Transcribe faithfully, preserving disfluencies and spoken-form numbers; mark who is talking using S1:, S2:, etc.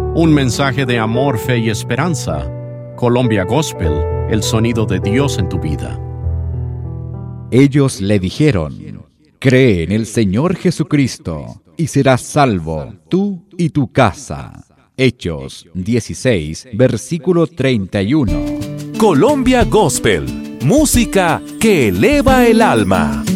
S1: Un mensaje de amor, fe y esperanza. Colombia Gospel, el sonido de Dios en tu vida.
S2: Ellos le dijeron: cree en el Señor Jesucristo y serás salvo, tú y tu casa. Hechos dieciséis, versículo treinta y uno.
S3: Colombia Gospel, música que eleva el alma.